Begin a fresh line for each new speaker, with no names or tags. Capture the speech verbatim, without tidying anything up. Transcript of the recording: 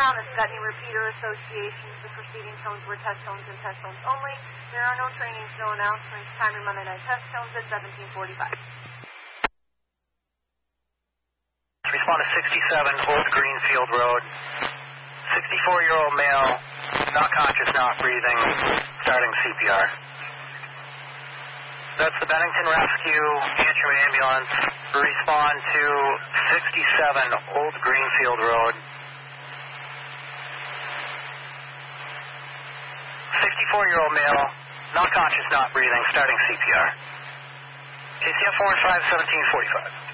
Brown, the Scotney Repeater Association. The preceding tones were test tones and test tones only. There are no trainings, no announcements. Time and Monday night test tones at seventeen forty-five.
Respond to sixty-seven Old Greenfield Road. sixty-four-year-old male, not conscious, not breathing, starting C P R. That's the Bennington Rescue Antrim Ambulance. Respond to sixty-seven Old Greenfield Road. sixty-four-year-old male, not conscious, not breathing, starting C P R. K C F four one five, seventeen forty-five.